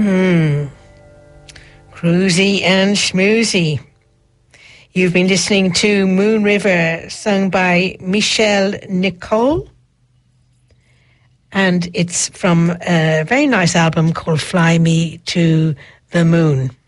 Cruisy and schmoozy. You've been listening to Moon River, sung by Michelle Nicole. And it's from a very nice album called Fly Me to the Moon.